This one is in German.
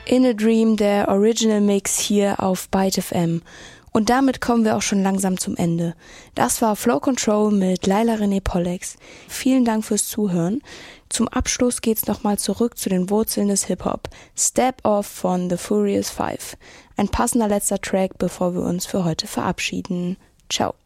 In a Dream, der Original Mix hier auf Byte FM. Und damit kommen wir auch schon langsam zum Ende. Das war Flow Control mit Laila Renee Pollex. Vielen Dank fürs Zuhören. Zum Abschluss geht's nochmal zurück zu den Wurzeln des Hip-Hop. Step Off von The Furious Five. Ein passender letzter Track, bevor wir uns für heute verabschieden. Ciao.